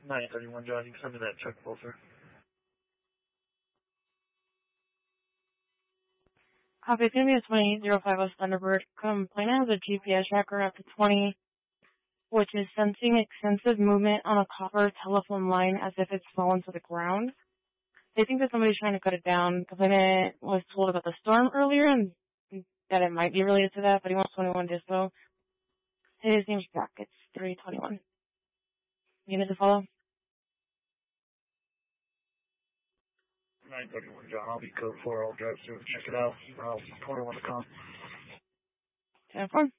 931, John. You can send me that check closer. Copy. It's going to be a 2805 West Thunderbird. Complainant has a GPS tracker up to 20, which is sensing extensive movement on a copper telephone line as if it's fallen to the ground. They think that somebody's trying to cut it down. Complainant was told about the storm earlier and that it might be related to that, but he wants 21 dispo. His name's Jack. It's 321. Unit to follow? 931, John. I'll be code 4. I'll drive through and check it out. 21 to come. 10-4.